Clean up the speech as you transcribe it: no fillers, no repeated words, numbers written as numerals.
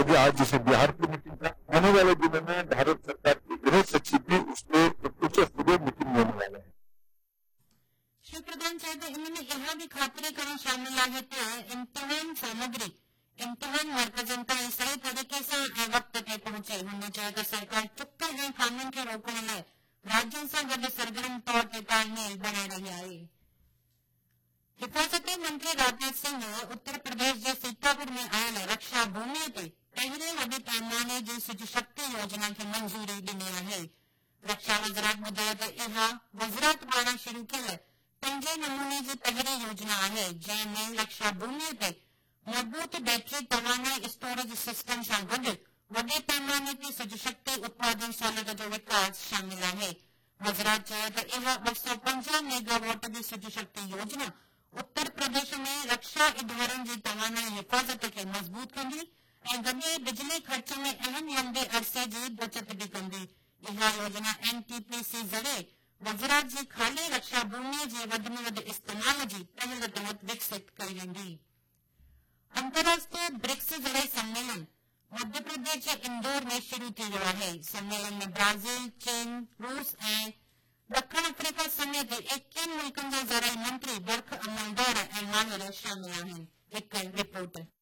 अभी आज जैसे बिहार की मीटिंग था, आने वाले दिनों में भारत सरकार के गृह सचिव भी उसके उच्च स्तरीय मीटिंग होने वाले हैं. श्री प्रधान साहेब इन्होंने यह भी खात्री करून शामिल आहे की इम्तिहान सामग्री इम्तिहान मरकजांका सही तरीके से वक्त पे पहुंचे होनी चाहिए. सरकार चुक्कर है कानून के रोकने में राज्यों से गॾु सरगर्म तौर ते तालमेल बनाए रही आहे. हिफाज़ती मंत्री राजनाथ सिंह ने उत्तर प्रदेश जे सीतापुर में आयल रक्षा भूमि ते पहले वॾे पैमाने जी सिज शक्ति योजना खे मंजूरी ॾिनी आहे. रक्षा वज़ारत ॿुधायो त इहा वज़ारत पारां शुरू कयल पंजे नमूने जी पहिरीं योजना आहे जंहिं में रक्षा भूमि ते मजबूत बैटरी तवानाई स्टोरेज सिस्टम सां गॾु वॾे पैमाने ते सिज शक्ति उत्पादन सहूलियत जो विकास शामिल आहे. वज़ारत चयो त इहा 250 मेगावाट जी सिज शक्ति योजना उत्तर प्रदेश में रक्षा इदारनि जी तवानाई हिफ़ाज़त खे मज़बूत कंदी ऐं गॾे बिजली ख़र्च में अहम लंबे अरसे जी बचत भी कंदी. इहा योजना एनटीपीसी ज़रिए वज़ारत जी ख़ाली रक्षा भूमि जे वधि में वधि इस्तेमाल जी पहल तहत विकसित कई वेंदी. अंतर्राष्ट्रीय ब्रिक्स ज़रिए सम्मेलन मध्य प्रदेश जे इंदौर में शुरू थी वियो आहे. सम्मेलन में ब्राज़ील, चीन, रूस ऐं दक्षिण अफ्रीका समेत 21 मुल्कनि जा ज़राई मंत्री बर्ख अमलदार ऐं माहिर शामिल आहिनि. हिकु रिपोर्ट.